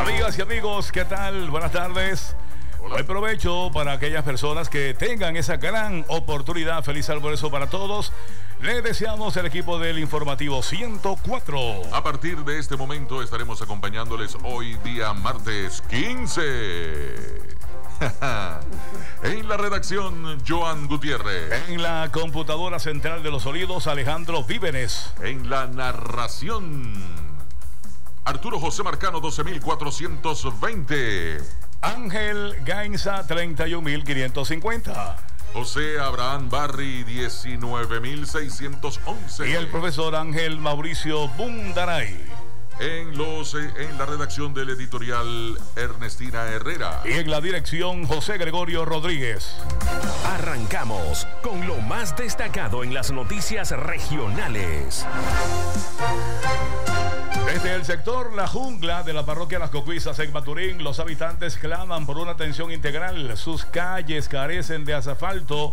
Amigas y amigos, ¿qué tal? Buenas tardes. Buen provecho para aquellas personas que tengan esa gran oportunidad. Feliz almuerzo para todos. Le deseamos el equipo del Informativo 104. A partir de este momento estaremos acompañándoles hoy día martes 15. En la redacción, Joan Gutiérrez. En la computadora central de los sonidos, Alejandro Víveres. En la narración, Arturo José Marcano, 12.420. Ángel Gainza, 31.550. José Abraham Barri, 19.611. Y el profesor Ángel Mauricio Bundaray. En la redacción del editorial, Ernestina Herrera. Y en la dirección, José Gregorio Rodríguez. Arrancamos con lo más destacado en las noticias regionales. Desde el sector La Jungla de la parroquia Las Cocuizas en Maturín, los habitantes claman por una atención integral. Sus calles carecen de asfalto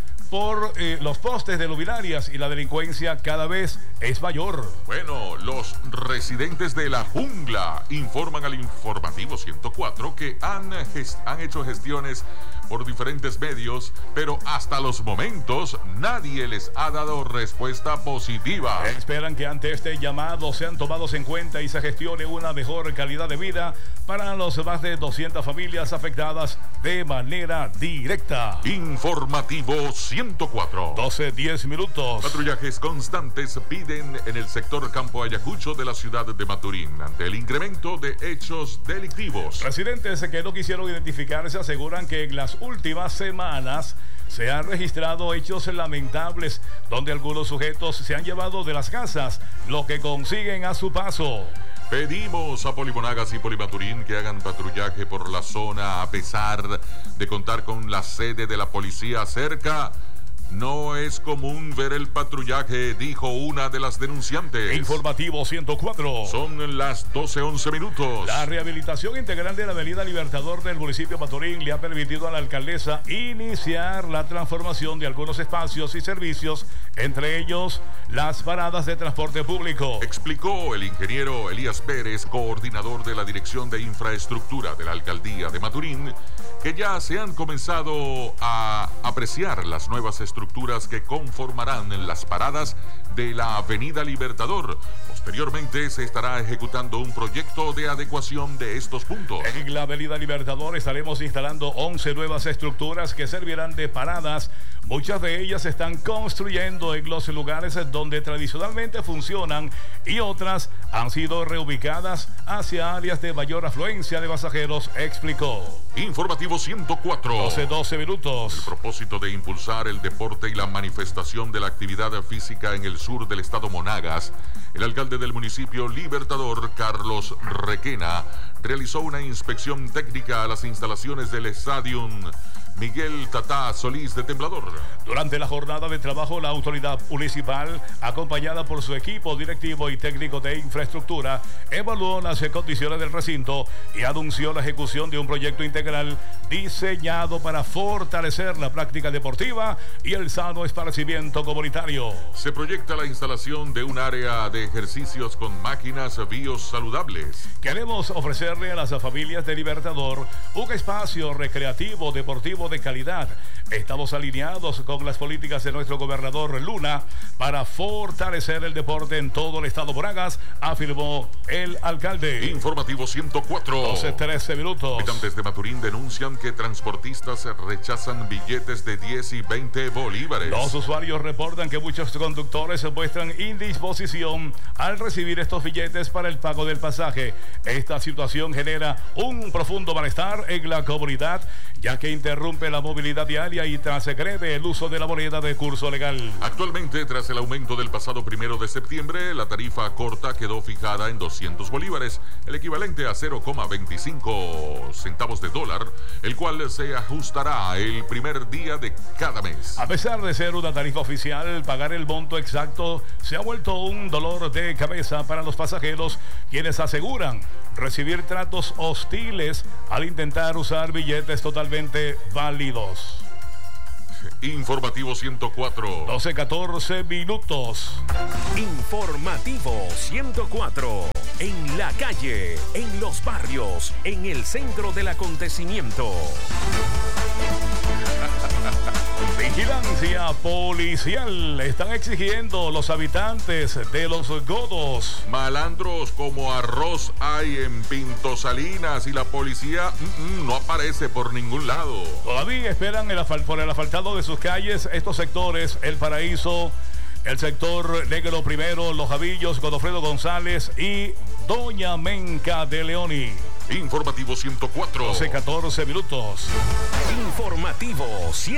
por los postes de luminarias y la delincuencia cada vez es mayor. Bueno, los residentes de La Jungla informan al Informativo 104 que han hecho gestiones por diferentes medios, pero hasta los momentos nadie les ha dado respuesta positiva. Esperan que ante este llamado sean tomados en cuenta y se gestione una mejor calidad de vida para los más de 200 familias afectadas de manera directa. Informativo 104. 12:10 minutos. Patrullajes constantes piden en el sector Campo Ayacucho de la ciudad de Maturín ante el incremento de hechos delictivos. Residentes que no quisieron identificarse aseguran que en las últimas semanas se han registrado hechos lamentables donde algunos sujetos se han llevado de las casas lo que consiguen a su paso. Pedimos a Polimonagas y Polimaturín que hagan patrullaje por la zona a pesar de contar con la sede de la policía cerca. No es común ver el patrullaje, dijo una de las denunciantes. Informativo 104. Son las 12:11 minutos. La rehabilitación integral de la avenida Libertador del municipio de Maturín le ha permitido a la alcaldesa iniciar la transformación de algunos espacios y servicios, entre ellos las paradas de transporte público. Explicó el ingeniero Elías Pérez, coordinador de la Dirección de Infraestructura de la Alcaldía de Maturín, que ya se han comenzado a apreciar las nuevas estructuras que conformarán las paradas de la Avenida Libertador. Posteriormente se estará ejecutando un proyecto de adecuación de estos puntos. En la Avenida Libertador estaremos instalando 11 nuevas estructuras que servirán de paradas. Muchas de ellas se están construyendo en los lugares donde tradicionalmente funcionan y otras han sido reubicadas hacia áreas de mayor afluencia de pasajeros, explicó. Informativo 104. 12 minutos. El propósito de impulsar el deporte y la manifestación de la actividad física en el sur del estado Monagas, el alcalde del municipio Libertador, Carlos Requena, realizó una inspección técnica a las instalaciones del Estadio Miguel Tatá Solís de Temblador. Durante la jornada de trabajo, la autoridad municipal, acompañada por su equipo directivo y técnico de infraestructura, evaluó las condiciones del recinto y anunció la ejecución de un proyecto integral diseñado para fortalecer la práctica deportiva y el sano esparcimiento comunitario. Se proyecta la instalación de un área de ejercicios con máquinas biosaludables. Queremos ofrecerle a las familias de Libertador un espacio recreativo deportivo de calidad. Estamos alineados con las políticas de nuestro gobernador Luna para fortalecer el deporte en todo el estado Monagas, afirmó el alcalde. Informativo 104. 12:13 minutos. Habitantes de Maturín denuncian que transportistas rechazan billetes de 10 y 20 bolívares. Los usuarios reportan que muchos conductores muestran indisposición al recibir estos billetes para el pago del pasaje. Esta situación genera un profundo malestar en la comunidad, ya que interrumpe la movilidad diaria y transgrede el uso de la moneda de curso legal. Actualmente, tras el aumento del pasado 1 de septiembre, la tarifa corta quedó fijada en 200 bolívares, el equivalente a 0,25 centavos de dólar, el cual se ajustará el primer día de cada mes. A pesar de ser una tarifa oficial, pagar el monto exacto se ha vuelto un dolor de cabeza para los pasajeros, quienes aseguran recibir tratos hostiles al intentar usar billetes totalmente válidos. Informativo 104. 12:14 minutos. Informativo 104. en la calle, en los barrios, en el centro del acontecimiento. Vigilancia policial. Están exigiendo los habitantes de Los Godos. Malandros como arroz hay en Pinto Salinas y la policía no aparece por ningún lado. Todavía esperan por el asfaltado de sus calles estos sectores: El Paraíso, el sector Negro Primero, Los Javillos, Godofredo González y Doña Menca de Leoni. Informativo 104. 14 minutos. Informativo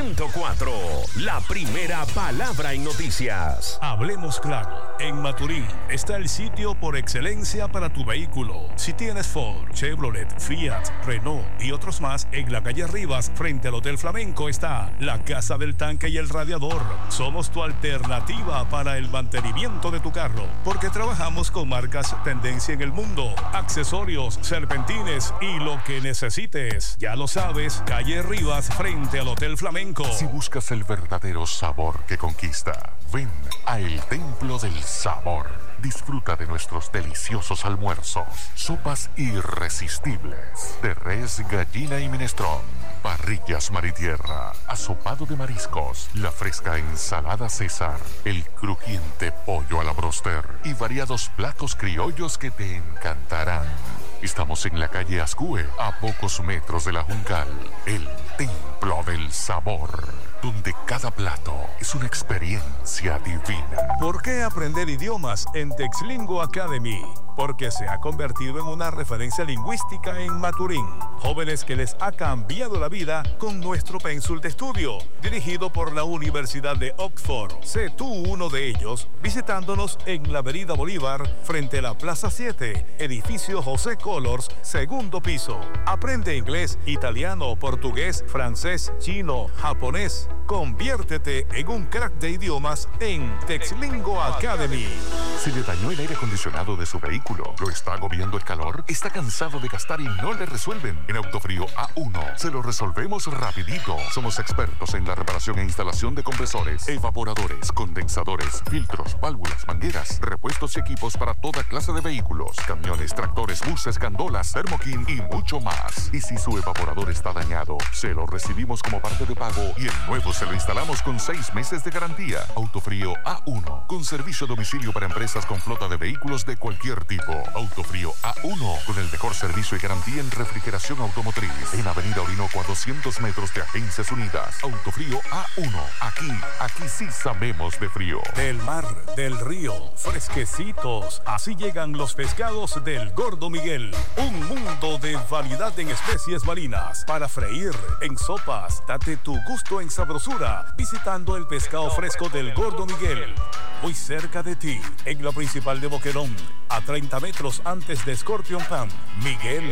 104. La primera palabra en noticias. Hablemos claro. En Maturín está el sitio por excelencia para tu vehículo. Si tienes Ford, Chevrolet, Fiat, Renault y otros más, en la calle Rivas, frente al Hotel Flamenco, está la Casa del Tanque y el Radiador. Somos tu alternativa para el mantenimiento de tu carro, porque trabajamos con marcas tendencia en el mundo, accesorios, serpentinas y lo que necesites. Ya lo sabes, calle Rivas frente al Hotel Flamenco. Si buscas el verdadero sabor que conquista, ven a El Templo del Sabor. Disfruta de nuestros deliciosos almuerzos, sopas irresistibles de res, gallina y minestrón, parrillas mar y tierra, asopado de mariscos, la fresca ensalada César, el crujiente pollo a la broster y variados platos criollos que te encantarán. Estamos en la calle Ascue, a pocos metros de la Juncal. El Templo del Sabor, donde cada plato es una experiencia divina. ¿Por qué aprender idiomas en Texlingo Academy? Porque se ha convertido en una referencia lingüística en Maturín. Jóvenes que les ha cambiado la vida con nuestro pénsul de estudio, dirigido por la Universidad de Oxford. Sé tú uno de ellos visitándonos en la Avenida Bolívar, frente a la Plaza 7, edificio José Colors, segundo piso. Aprende inglés, italiano, portugués, francés, chino, japonés. Conviértete en un crack de idiomas en Texlingo Academy. ¿Se le dañó el aire acondicionado de su vehículo? ¿Lo está agobiando el calor? ¿Está cansado de gastar y no le resuelven? En Autofrío A1 se lo resolvemos rapidito. Somos expertos en la reparación e instalación de compresores, evaporadores, condensadores, filtros, válvulas, mangueras, repuestos y equipos para toda clase de vehículos, camiones, tractores, buses, gandolas, Thermokin y mucho más. Y si su evaporador está dañado, se lo recibimos como parte de pago y el nuevo se lo instalamos con 6 meses de garantía. Autofrío A1, con servicio a domicilio para empresas con flota de vehículos de cualquier tipo. Autofrío A1, con el mejor servicio y garantía en refrigeración automotriz. En Avenida Orinoco, a 200 metros de Agencias Unidas. Autofrío A1, aquí sí sabemos de frío. Del mar, del río, fresquecitos. Así llegan los pescados del Gordo Miguel. Un mundo de variedad en especies marinas para freír, en sopas. Date tu gusto en sabrosura visitando el pescado fresco del Gordo Miguel. Muy cerca de ti, en la principal de Boquerón, a 30 metros antes de Scorpion Pan. Miguel,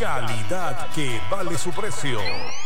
calidad que vale su precio.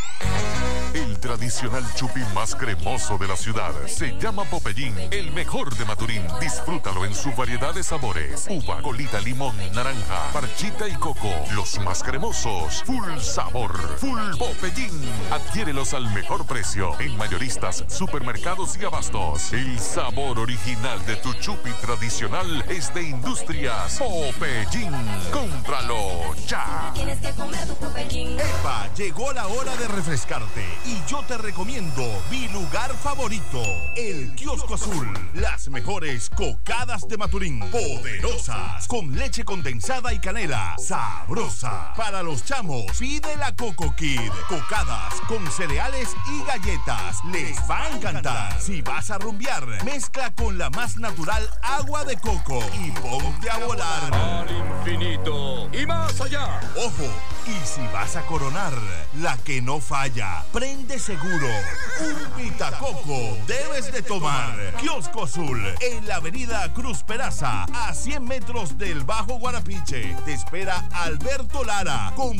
El tradicional chupi más cremoso de la ciudad se llama Popeyín, el mejor de Maturín. Disfrútalo en su variedad de sabores: uva, colita, limón, naranja, parchita y coco. Los más cremosos, full sabor, full Popeyín. Adquiérelos al mejor precio en mayoristas, supermercados y abastos. El sabor original de tu chupi tradicional es de Industrias Popeyín. ¡Cómpralo ya! Tienes que comer tu Popeyín. Epa, llegó la hora de refrescarte y yo te recomiendo mi lugar favorito, el Kiosco Azul. Las mejores cocadas de Maturín, poderosas, con leche condensada y canela, sabrosa. Para los chamos, pide la Coco Kid. Cocadas con cereales y galletas, les va a encantar. Si vas a rumbear, mezcla con la más natural agua de coco y ponte a volar al infinito y más allá. Ojo, y si vas a coronar, la que no falla, prende seguro, un pitacoco debes de tomar. Kiosco Azul, en la avenida Cruz Peraza, a 100 metros del Bajo Guarapiche. Te espera Alberto Lara con